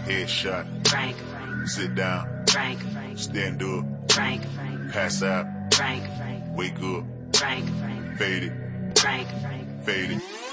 Headshot. Frank. Sit down. Frank. Stand up. Frank. Pass out. Frank. Wake up. Frank. Fade it. Frank. Fade it.